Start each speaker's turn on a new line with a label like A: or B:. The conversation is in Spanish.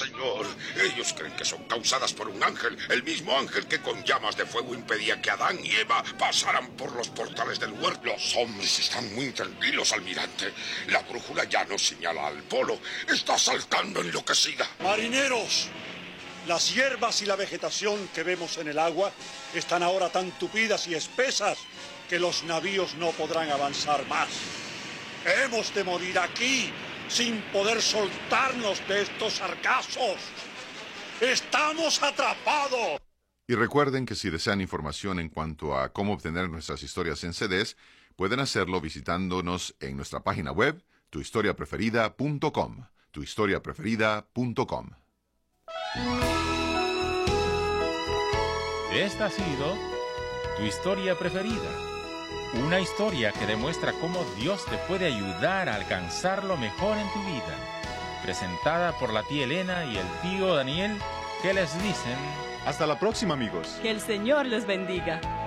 A: señor. Ellos creen que son causadas por un ángel, el mismo ángel que con llamas de fuego impedía que Adán y Eva pasaran por los portales del huerto. Los hombres están muy tranquilos, almirante. La brújula ya nos señala al polo. Está saltando enloquecida.
B: Marineros, las hierbas y la vegetación que vemos en el agua están ahora tan tupidas y espesas que los navíos no podrán avanzar más. Hemos de morir aquí sin poder soltarnos de estos sargazos. ¡Estamos atrapados!
C: Y recuerden que si desean información en cuanto a cómo obtener nuestras historias en CDs, pueden hacerlo visitándonos en nuestra página web, tuhistoriapreferida.com. tuhistoriapreferida.com.
D: Esta ha sido Tu Historia Preferida. Una historia que demuestra cómo Dios te puede ayudar a alcanzar lo mejor en tu vida. Presentada por la tía Elena y el tío Daniel, que les dicen...
E: Hasta la próxima, amigos.
F: Que el Señor los bendiga.